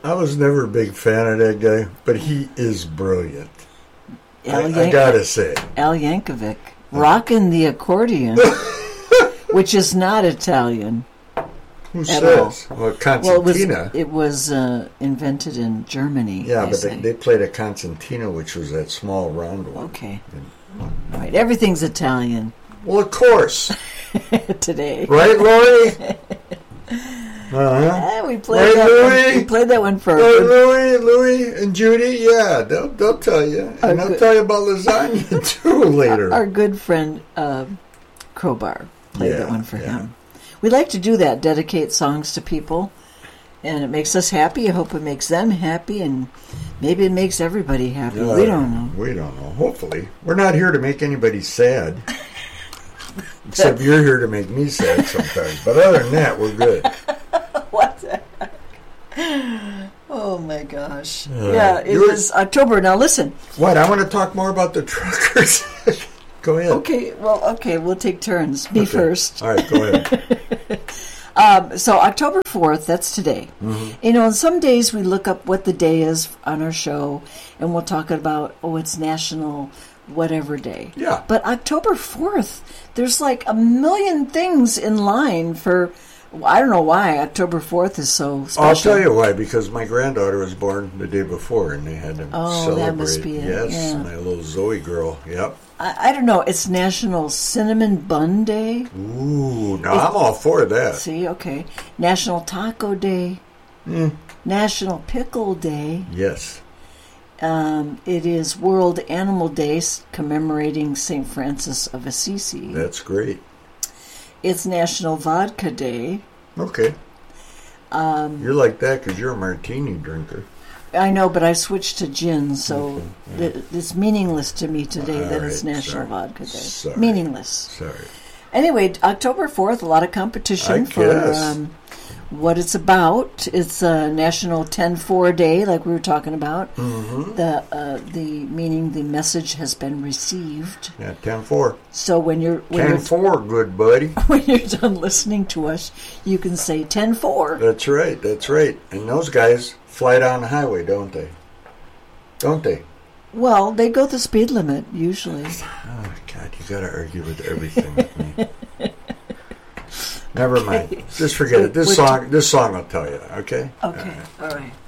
I was never a big fan of that guy, but he is brilliant. I gotta say. Al Yankovic. Rockin' the accordion, which is not Italian. Who says? All. Well, concertina. Well, it was invented in Germany. Yeah, but they played a concertina, which was that small round one. Okay. All right. Everything's Italian. Well, of course. Today. Right, Lori? Uh-huh. We played that one. We played that one for Louie and Judy. Yeah, they'll tell you, and they'll tell you about lasagna too later. Our good friend Crowbar played that one for him. We like to do that, dedicate songs to people, and it makes us happy. I hope it makes them happy, and maybe it makes everybody happy. We don't know. We don't know. Hopefully, we're not here to make anybody sad. Except you're here to make me sad sometimes. But other than that, we're good. What the heck? Oh, my gosh. It was October. Now, listen. What? I want to talk more about the truckers. Go ahead. Okay, we'll take turns. Me first. All right, go ahead. So October 4th, that's today. Mm-hmm. And some days we look up what the day is on our show, and we'll talk about, it's National whatever day. Yeah. But October 4th, there's like a million things in line for, I don't know why October 4th is so special. I'll tell you why, because my granddaughter was born the day before, and they had to celebrate. That must be it. Yes, my little Zoe girl. Yep. I don't know. It's National Cinnamon Bun Day. Ooh, no, I'm all for that. See, okay. National Taco Day. National Pickle Day. Yes. It is World Animal Day, commemorating St. Francis of Assisi. That's great. It's National Vodka Day. Okay. You're like that because you're a martini drinker. I know, but I switched to gin, so it's meaningless to me today that it's National Vodka Day. Sorry. Meaningless. Sorry. Anyway, October 4th, a lot of competition for what it's about. It's National 10-4 Day, like we were talking about. Mm-hmm. The meaning the message has been received. Yeah, 10-4. So when you're 10-4, good buddy. When you're done listening to us, you can say 10-4. That's right. That's right. And those guys fly down the highway, don't they? Don't they? Well, they go the speed limit usually. Oh God, you got to argue with everything with me. Never mind. Just forget it. This song will tell you. Okay. Okay. All right.